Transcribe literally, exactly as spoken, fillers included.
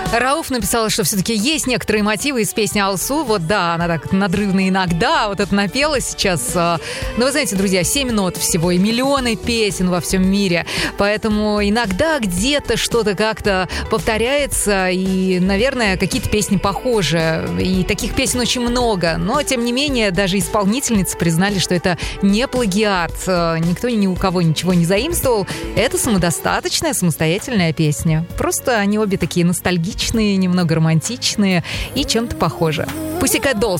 Рауф написала, что все-таки есть некоторые мотивы из песни Алсу. Вот да, она так надрывно иногда вот это напела сейчас. Но вы знаете, друзья, семь нот всего и миллионы песен во всем мире. Поэтому иногда где-то что-то как-то повторяется. И, наверное, какие-то песни похожи. И таких песен очень много. Но, тем не менее, даже исполнительницы признали, что это не плагиат. Никто ни у кого ничего не заимствовал. Это самодостаточная, самостоятельная песня. Просто они обе такие ностальгичные, немного романтичные и чем-то похожи. Pussycat Dolls